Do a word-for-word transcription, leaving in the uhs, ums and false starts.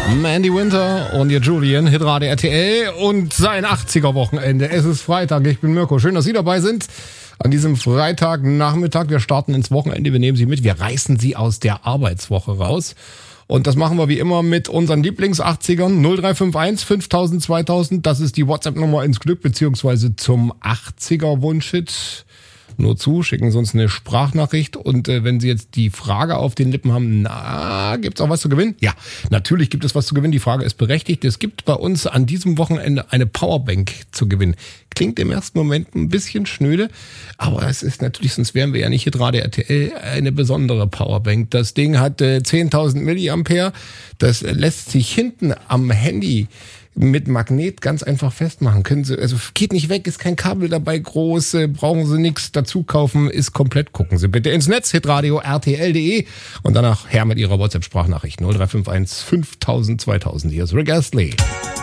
Mandy Winter und ihr Julian, Hitradio R T L und sein achtziger-Wochenende. Es ist Freitag, ich bin Mirko. Schön, dass Sie dabei sind. An diesem Freitagnachmittag, wir starten ins Wochenende, wir nehmen Sie mit, wir reißen Sie aus der Arbeitswoche raus. Und das machen wir wie immer mit unseren Lieblings-achtzigern. null drei fünf eins fünftausend zweitausend, das ist die WhatsApp-Nummer ins Glück, beziehungsweise zum achtziger-Wunschhit. Nur zu, schicken Sie uns eine Sprachnachricht und äh, wenn Sie jetzt die Frage auf den Lippen haben, na, gibt's auch was zu gewinnen? Ja, natürlich gibt es was zu gewinnen, die Frage ist berechtigt. Es gibt bei uns an diesem Wochenende eine Powerbank zu gewinnen. Klingt im ersten Moment ein bisschen schnöde, aber es ist natürlich, sonst wären wir ja nicht hier gerade R T L, eine besondere Powerbank. Das Ding hat äh, zehntausend Milliampere, das lässt sich hinten am Handy mit Magnet ganz einfach festmachen. Können Sie, also geht nicht weg, ist kein Kabel dabei groß, äh, brauchen Sie nichts dazu kaufen, ist komplett. Gucken Sie bitte ins Netz, hitradio R T L punkt de und danach her mit Ihrer WhatsApp-Sprachnachricht null drei fünf eins fünftausend zweitausend. Hier ist Rick Astley.